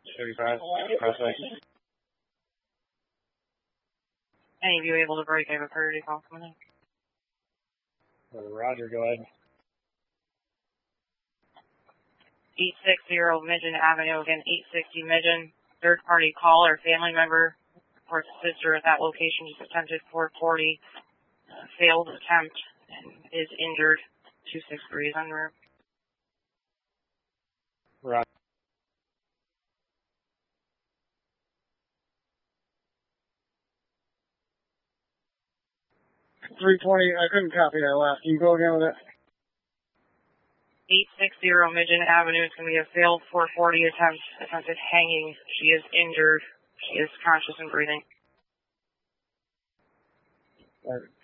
35, prospect. Any of you able to break? I have a priority call coming in. Roger, go ahead. 860 Midgeon Avenue, again, 860 Midgeon. Third party call or family member reports sister at that location just attempted 440, failed attempt, and is injured. 263 is en route. Roger. I couldn't copy that last. Can you go again with it? 860 Midgeon Avenue is going to be a failed 440 attempt, attempted hanging. She is injured. She is conscious and breathing. All right.